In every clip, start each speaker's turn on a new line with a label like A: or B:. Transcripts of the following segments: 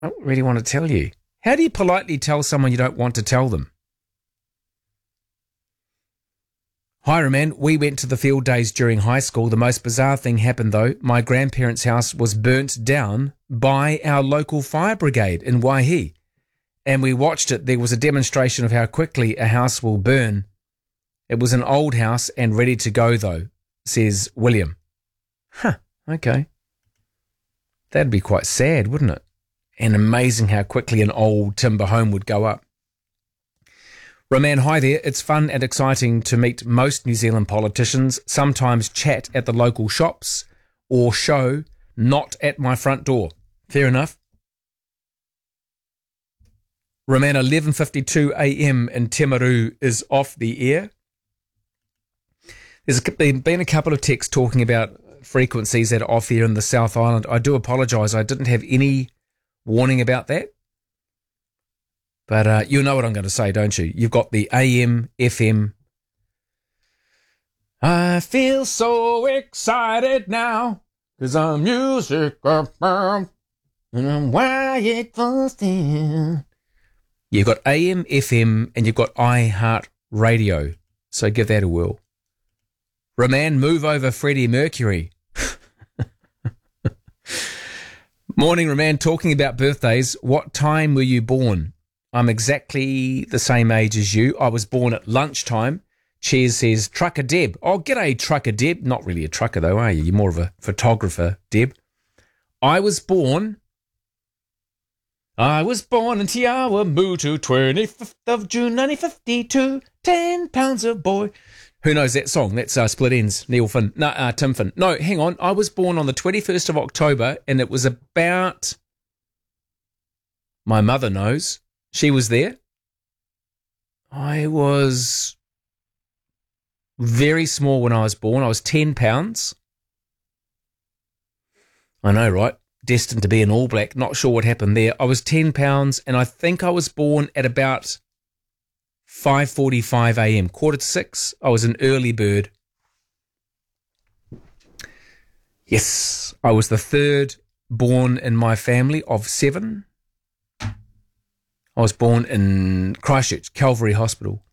A: I don't really want to tell you. How do you politely tell someone you don't want to tell them? Hi, Roman. We went to the field days during high school. The most bizarre thing happened, though. My grandparents' house was burnt down by our local fire brigade in Waihi. And we watched it. There was a demonstration of how quickly a house will burn. It was an old house and ready to go, though, says William. Huh, okay. That'd be quite sad, wouldn't it? And amazing how quickly an old timber home would go up. Roman, hi there. It's fun and exciting to meet most New Zealand politicians, sometimes chat at the local shops or show not at my front door. Fair enough. Roman, 11:52 a.m. in Timaru is off the air. There's been a couple of texts talking about frequencies that are off here in the South Island. I do apologise. I didn't have any warning about that. But you know what I'm going to say, don't you? You've got the AM, FM. I feel so excited now because I'm music and I'm wired for still. You've got AM, FM, and you've got iHeart Radio. So give that a whirl. Roman, move over Freddie Mercury. Morning, Roman. Talking about birthdays, what time were you born? I'm exactly the same age as you. I was born at lunchtime. Cheers says, Trucker Deb. Oh, g'day, Trucker Deb. Not really a trucker, though, are you? You're more of a photographer, Deb. I was born in Te Awa Mutu, 25th of June, 1952. 10 pounds a boy. Who knows that song? That's Split Ends, Neil Finn. No, Tim Finn. No, hang on. I was born on the 21st of October, and it was about... My mother knows. She was there. I was very small when I was born. I was 10 pounds. I know, right? Destined to be an All Black. Not sure what happened there. I was 10 pounds, and I think I was born at about 5:45 a.m., 5:45. I was an early bird. Yes, I was the third born in my family of 7. I was born in Christchurch, Calvary Hospital.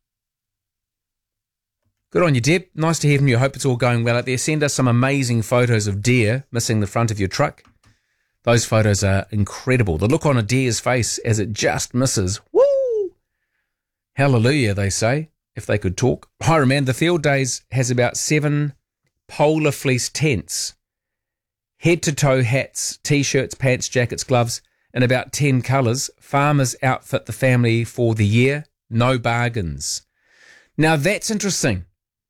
A: Good on you, Deb. Nice to hear from you. I hope it's all going well out there. Send us some amazing photos of deer missing the front of your truck. Those photos are incredible. The look on a deer's face as it just misses. Woo! Hallelujah, they say, if they could talk. Hi, Roman. The field days has about 7 polar fleece tents, head-to-toe hats, T-shirts, pants, jackets, gloves, in about 10 colours. Farmers outfit the family for the year. No bargains. Now, that's interesting.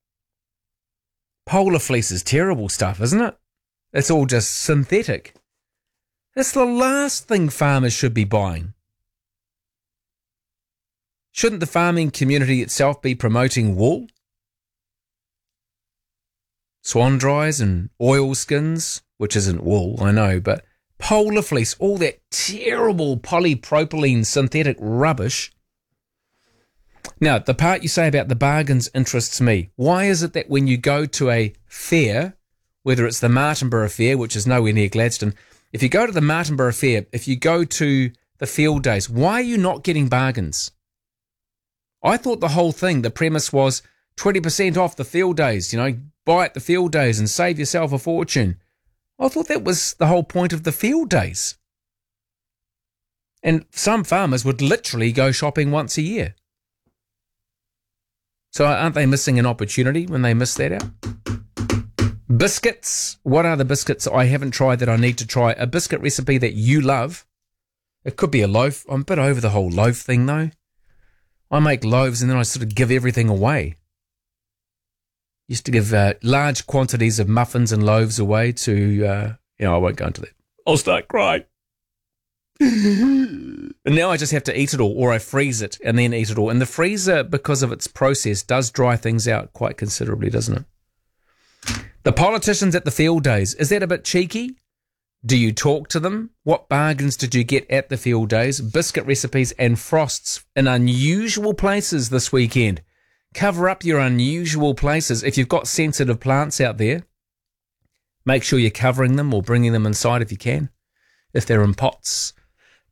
A: Polar fleece is terrible stuff, isn't it? It's all just synthetic. It's the last thing farmers should be buying. Shouldn't the farming community itself be promoting wool? Swan dries and oil skins, which isn't wool, I know, but polar fleece, all that terrible polypropylene synthetic rubbish. Now, the part you say about the bargains interests me. Why is it that when you go to a fair, whether it's the Martinborough Fair, which is nowhere near Gladstone, if you go to the Martinborough Fair, if you go to the field days, why are you not getting bargains? I thought the whole thing, the premise was 20% off the field days, buy at the field days and save yourself a fortune. I thought that was the whole point of the field days. And some farmers would literally go shopping once a year. So aren't they missing an opportunity when they miss that out? Biscuits. What are the biscuits I haven't tried that I need to try? A biscuit recipe that you love. It could be a loaf. I'm a bit over the whole loaf thing, though. I make loaves and then I sort of give everything away. Used to give large quantities of muffins and loaves away to, I won't go into that. I'll start crying. And now I just have to eat it all, or I freeze it and then eat it all. And the freezer, because of its process, does dry things out quite considerably, doesn't it? The politicians at the field days, is that a bit cheeky? Do you talk to them? What bargains did you get at the field days? Biscuit recipes and frosts in unusual places this weekend. Cover up your unusual places. If you've got sensitive plants out there, make sure you're covering them or bringing them inside if you can. If they're in pots,